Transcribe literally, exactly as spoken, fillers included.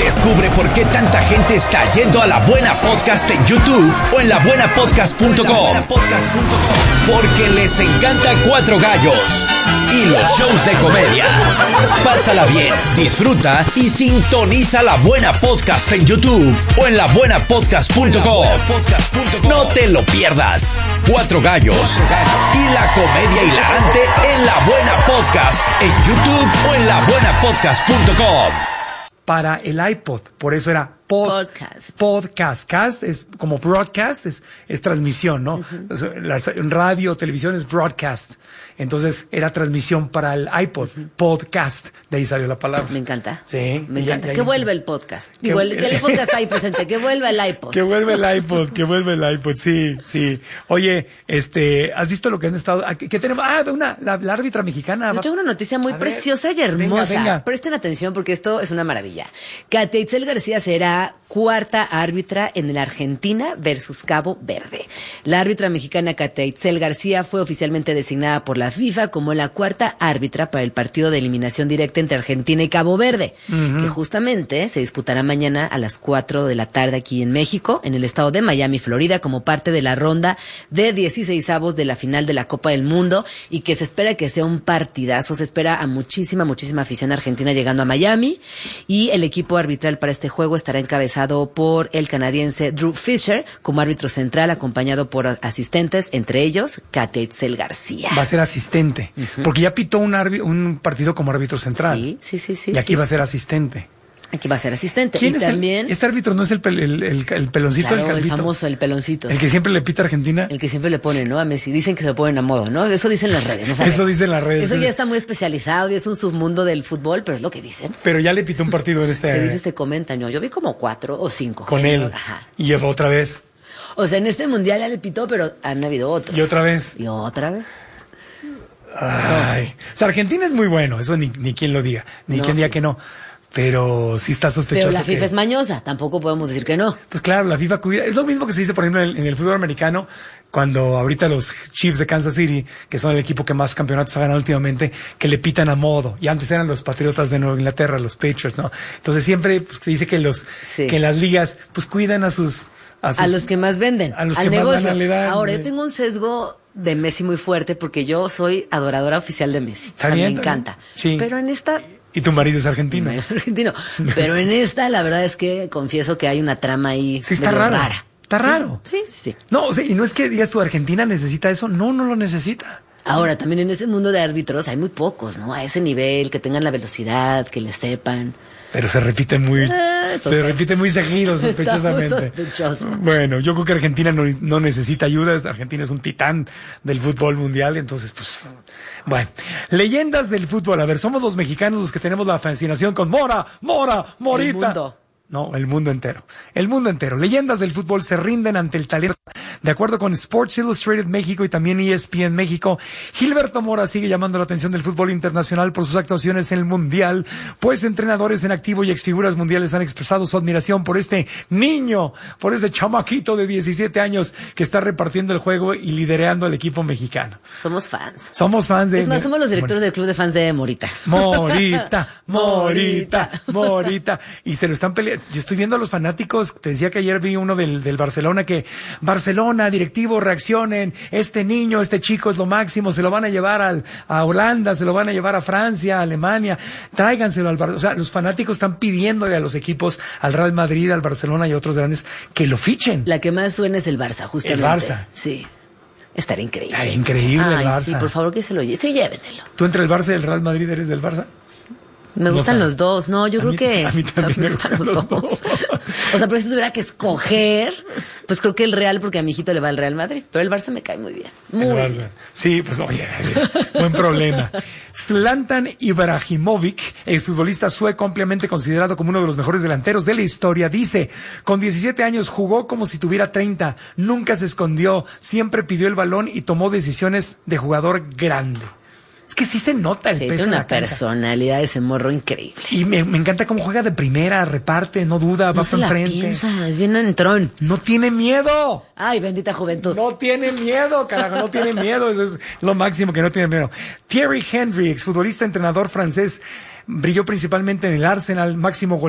Descubre por qué tanta gente está yendo a La Buena Podcast en YouTube o en la buena podcast punto com. Porque les encanta Cuatro Gallos y los shows de comedia. Pásala bien, disfruta y sintoniza La Buena Podcast en YouTube o en la buena podcast punto com. No te lo pierdas. Cuatro Gallos y la comedia hilarante en La Buena Podcast en YouTube o en la buena podcast punto com. Para el iPod, por eso era pod, podcast. Podcast. Cast es como broadcast, es, es transmisión, ¿no? Uh-huh. La radio, televisión es broadcast. Entonces era transmisión para el iPod, uh-huh. Podcast. De ahí salió la palabra. Me encanta. Sí. Me encanta. Ya, ya, que ya. vuelva el podcast. Digo, el, que el podcast ahí presente, que vuelva el iPod. Que vuelva el iPod, que vuelva el iPod, sí, sí. Oye, este, ¿has visto lo que han estado? ¿Qué tenemos? Ah, una, la, la árbitra mexicana. Yo tengo una noticia muy A preciosa ver, y hermosa. venga, venga. Presten atención porque esto es una maravilla. Katia Itzel García será cuarta árbitra en el Argentina versus Cabo Verde. La árbitra mexicana Katia Itzel García fue oficialmente designada por la FIFA como la cuarta árbitra para el partido de eliminación directa entre Argentina y Cabo Verde, uh-huh. que justamente se disputará mañana a las cuatro de la tarde aquí en México, en el estado de Miami, Florida, como parte de la ronda de dieciseisavos de la final de la Copa del Mundo, y que se espera que sea un partidazo. Se espera a muchísima, muchísima afición argentina llegando a Miami, y el equipo arbitral para este juego estará encabezado por el canadiense Drew Fisher como árbitro central, acompañado por asistentes, entre ellos Katia Itzel García. Va a ser asistente, uh-huh. porque ya pitó un, arbi- un partido como árbitro central. Sí, sí, sí, sí. Y aquí sí. va a ser asistente. Aquí va a ser asistente. ¿Quién y es también el, este árbitro no es el, pel, el, el, el peloncito, claro, el calvito? el famoso, el peloncito. El que siempre le pita a Argentina. El que siempre le pone, ¿no? A Messi. Dicen que se lo ponen a modo, ¿no? Eso dicen las redes. No sabemos. Eso dicen las redes. Eso ya está muy especializado y es un submundo del fútbol, pero es lo que dicen. Pero ya le pitó un partido en este... Se dice, se comenta, ¿no? Yo vi como cuatro o cinco. Con él. Ajá. Y otra vez. O sea, en este mundial ya le pitó, pero han habido otros. Y otra vez. Y otra vez. Ay. O sea, Argentina es muy bueno, eso ni, ni quien lo diga, ni No, quien diga sí. que no. Pero sí está sospechoso. Pero la FIFA que... es mañosa, tampoco podemos decir que no. Pues claro, la FIFA cuida. Es lo mismo que se dice, por ejemplo, en el, en el fútbol americano, cuando ahorita los Chiefs de Kansas City, que son el equipo que más campeonatos ha ganado últimamente, que le pitan a modo. Y antes eran los Patriotas de Nueva Inglaterra, los Patriots, ¿no? Entonces siempre pues, se dice que los Sí. que en las ligas pues cuidan a sus... A, sus, A los que más venden, a los al que más negocio. ganan le dan, Ahora, eh. yo tengo un sesgo de Messi muy fuerte porque yo soy adoradora oficial de Messi. Está O sea, bien, me está encanta. bien. Sí. Pero en esta... Y tu marido es argentino. Es argentino. Pero en esta, la verdad es que confieso que hay una trama ahí Sí, está medio raro. rara. Está Sí, raro. Sí, sí, sí. No, o sea, y no es que digas tu Argentina necesita eso, no, no lo necesita. Ahora, también en ese mundo de árbitros hay muy pocos, ¿no? A ese nivel, que tengan la velocidad, que le sepan. Pero se repite muy, Ah, se total. repite muy seguido, Está muy sospechosamente. sospechoso. Bueno, yo creo que Argentina no, no necesita ayuda. Argentina es un titán del fútbol mundial, entonces, pues, bueno. Leyendas del fútbol. A ver, somos los mexicanos los que tenemos la fascinación con Mora, Mora, Morita. El mundo. No, el mundo entero. El mundo entero. Leyendas del fútbol se rinden ante el talento. De acuerdo con Sports Illustrated México y también E S P N México, Gilberto Mora sigue llamando la atención del fútbol internacional por sus actuaciones en el Mundial, pues entrenadores en activo y exfiguras mundiales han expresado su admiración por este niño, por este chamaquito de diecisiete años que está repartiendo el juego y liderando al equipo mexicano. Somos fans. Somos fans de... Es más, somos los directores del club de fans de Morita. Morita, Morita, Morita. Y se lo están peleando. Yo estoy viendo a los fanáticos, te decía que ayer vi uno del, del Barcelona, que Barcelona, directivos, reaccionen, este niño, este chico es lo máximo, se lo van a llevar al, a Holanda, se lo van a llevar a Francia, a Alemania, tráiganselo al Barcelona. O sea, los fanáticos están pidiéndole a los equipos, al Real Madrid, al Barcelona y a otros grandes, que lo fichen. La que más suena es el Barça, justamente. El Barça. Sí. Estaría increíble. Estaría increíble el Ay, Barça. sí, por favor que se lo lleve. Sí, llévenselo. ¿Tú entre el Barça y el Real Madrid eres del Barça? Me gustan No los dos. No, yo A creo mí- que a mí también me gustan los dos. O sea, pero si tuviera que escoger, pues creo que el Real, porque a mi hijito le va al Real Madrid. Pero el Barça me cae muy bien. Muy El Barça. bien. Sí, pues oye, buen problema. Zlatan Ibrahimovic, exfutbolista sueco ampliamente considerado como uno de los mejores delanteros de la historia, dice, con diecisiete años jugó como si tuviera treinta, nunca se escondió, siempre pidió el balón y tomó decisiones de jugador grande. Es que sí se nota el Sí, peso tiene en una la cancha. personalidad ese morro increíble. Y me, me encanta cómo juega de primera, reparte, no duda, No va se para la enfrente. piensa, es bien entrón. No tiene miedo. Ay, bendita juventud. No tiene miedo, carajo, no tiene miedo. Eso es lo máximo, que no tiene miedo. Thierry Henry, exfutbolista, entrenador francés, brilló principalmente en el Arsenal, máximo goleador